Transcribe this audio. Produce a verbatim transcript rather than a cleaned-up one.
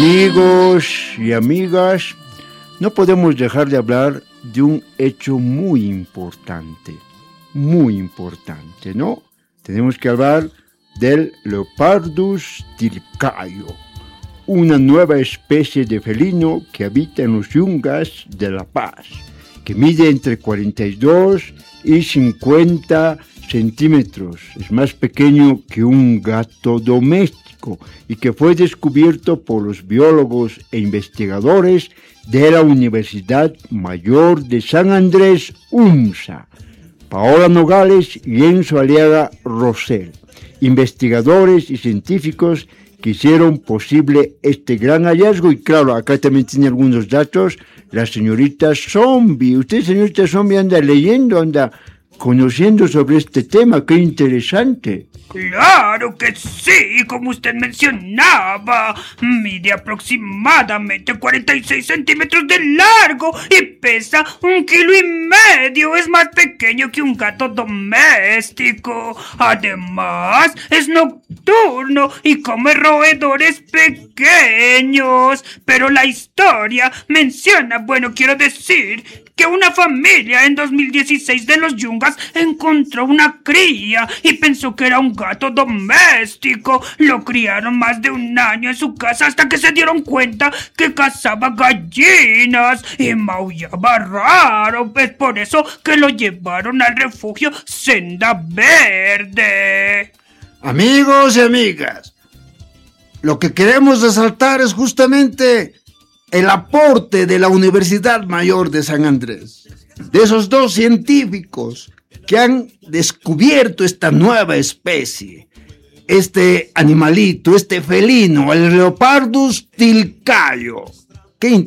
Amigos y amigas, no podemos dejar de hablar de un hecho muy importante, muy importante, ¿no? Tenemos que hablar del Leopardus tilcaio, una nueva especie de felino que habita en los yungas de La Paz, que mide entre cuarenta y dos y cincuenta centímetros. Es más pequeño que un gato doméstico y que fue descubierto por los biólogos e investigadores de la Universidad Mayor de San Andrés, UMSA, Paola Nogales y Enzo Aliaga Rosell, investigadores y científicos que hicieron posible este gran hallazgo. Y claro, acá también tiene algunos datos la señorita Zombie. Usted, señorita Zombie, anda leyendo, anda conociendo sobre este tema. ¡Qué interesante! Claro que sí, como usted mencionaba, mide aproximadamente cuarenta y seis centímetros de largo y pesa un kilo y medio. Es más pequeño que un gato doméstico. Además, es nocturno y come roedores pequeños. Pero la historia menciona, bueno, quiero decir que una familia en dos mil dieciséis de los yungas encontró una cría y pensó que era un gato doméstico. Lo criaron más de un año en su casa hasta que se dieron cuenta que cazaba gallinas y maullaba raro. Es por eso que lo llevaron al refugio Senda Verde. Amigos y amigas, lo que queremos resaltar es justamente el aporte de la Universidad Mayor de San Andrés, de esos dos científicos que han descubierto esta nueva especie, este animalito, este felino, el Leopardus tilcaio. Qué